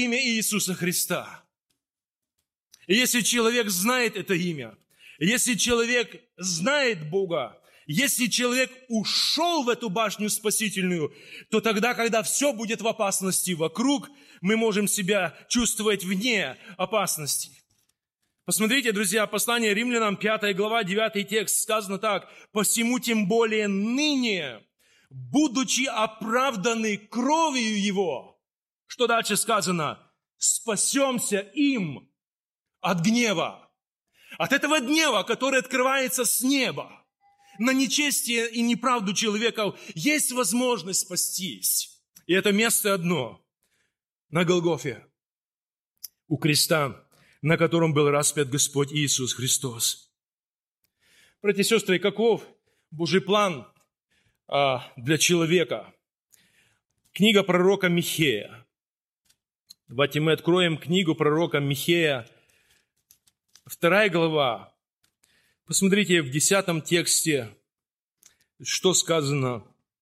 имя Иисуса Христа. И если человек знает это имя, если человек знает Бога, если человек ушел в эту башню спасительную, то тогда, когда все будет в опасности вокруг, мы можем себя чувствовать вне опасности. Посмотрите, друзья, послание Римлянам, 5 глава, 9 текст, сказано так: «Посему тем более ныне, будучи оправданы кровью Его». Что дальше сказано? «Спасемся им от гнева». От этого гнева, который открывается с неба. На нечестие и неправду человека есть возможность спастись. И это место одно. На Голгофе, у креста, на котором был распят Господь Иисус Христос. Братья и сестры, каков Божий план для человека? Книга пророка Михея. Давайте мы откроем книгу пророка Михея, 2 глава. Посмотрите в 10 тексте, что сказано.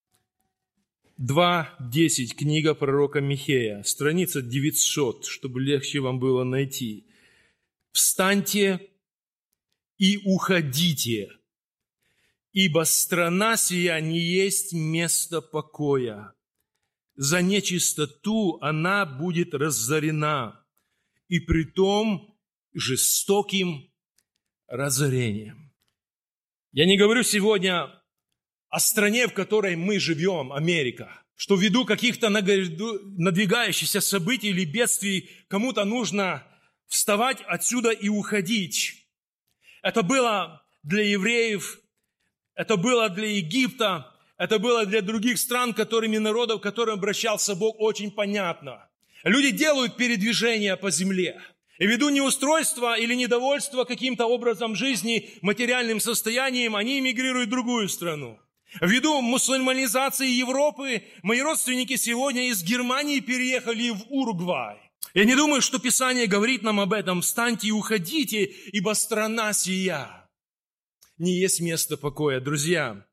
2:10, книга пророка Михея, страница 900, чтобы легче вам было найти. «Встаньте и уходите, ибо страна сия не есть место покоя. За нечистоту она будет разорена, и притом жестоким разорением». Я не говорю сегодня о стране, в которой мы живем, Америка, что ввиду каких-то надвигающихся событий или бедствий кому-то нужно вставать отсюда и уходить. Это было для евреев, это было для Египта, это было для других стран, народов, к которым обращался Бог, очень понятно. Люди делают передвижение по земле. И ввиду неустройства или недовольства каким-то образом жизни, материальным состоянием, они эмигрируют в другую страну. Ввиду мусульманизации Европы, мои родственники сегодня из Германии переехали в Уругвай. Я не думаю, что Писание говорит нам об этом. «Встаньте и уходите, ибо страна сия не есть место покоя». Друзья,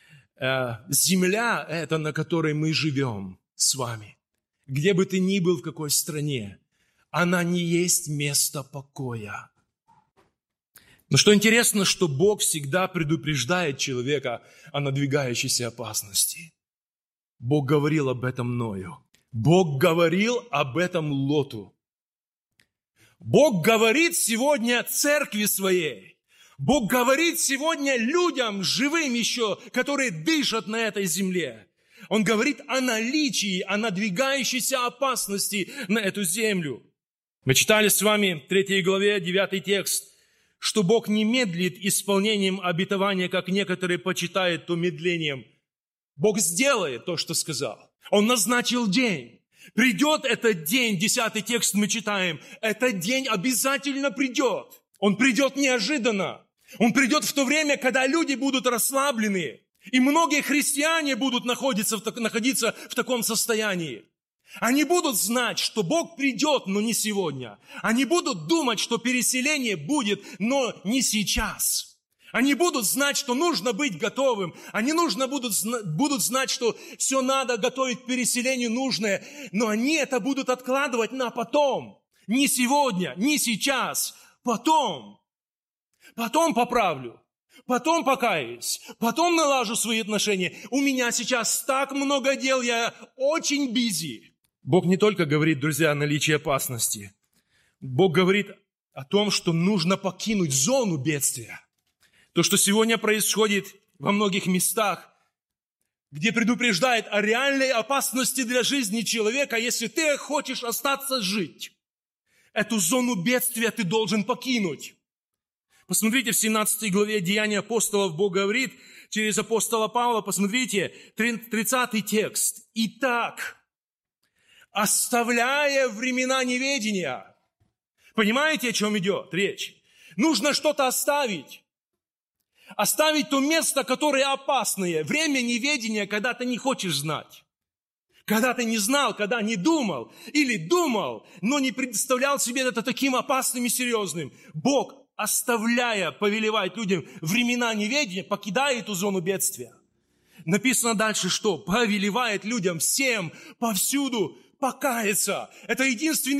земля эта, на которой мы живем с вами, где бы ты ни был, в какой стране, она не есть место покоя. Но что интересно, что Бог всегда предупреждает человека о надвигающейся опасности. Бог говорил об этом Ною. Бог говорил об этом Лоту. Бог говорит сегодня церкви своей. Бог говорит сегодня людям, живым еще, которые дышат на этой земле. Он говорит о наличии, о надвигающейся опасности на эту землю. Мы читали с вами в 3 главе 9 текст, что Бог не медлит исполнением обетования, как некоторые почитают то медлением. Бог сделает то, что сказал. Он назначил день. Придет этот день, 10 текст мы читаем, этот день обязательно придет. Он придет неожиданно. Он придет в то время, когда люди будут расслаблены. И многие христиане будут находиться в таком состоянии. Они будут знать, что Бог придет, но не сегодня. Они будут думать, что переселение будет, но не сейчас. Они будут знать, что нужно быть готовым. Они будут знать, что все надо готовить к переселению нужное. Но они это будут откладывать на потом. Не сегодня, не сейчас. Потом. Потом поправлю. Потом покаюсь. Потом налажу свои отношения. У меня сейчас так много дел, я очень бизи. Бог не только говорит, друзья, о наличии опасности. Бог говорит о том, что нужно покинуть зону бедствия. То, что сегодня происходит во многих местах, где предупреждает о реальной опасности для жизни человека, если ты хочешь остаться жить. Эту зону бедствия ты должен покинуть. Посмотрите, в 17 главе Деяний апостолов Бог говорит через апостола Павла, посмотрите, 30 текст. «Итак, оставляя времена неведения». Понимаете, о чем идет речь? Нужно что-то оставить. Оставить то место, которое опасное. Время неведения, когда ты не хочешь знать. Когда ты не знал, когда не думал. Или думал, но не представлял себе это таким опасным и серьезным. Бог, оставляя, повелевает людям времена неведения, покидает эту зону бедствия. Написано дальше, что повелевает людям всем повсюду покаяться. Это единственный